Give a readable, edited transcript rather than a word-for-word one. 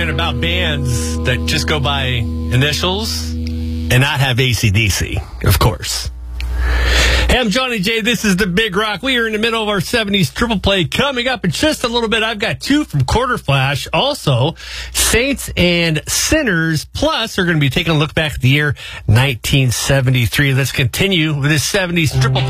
About bands that just go by initials and not have AC/DC, of course. Hey, I'm Johnny J. This is the Big Rock. We are in the middle of our 70s triple play. Coming up in just a little bit, I've got two from Quarter Flash. Also, Saints and Sinners. Plus, we're going to be taking a look back at the year 1973. Let's continue with this 70s triple play.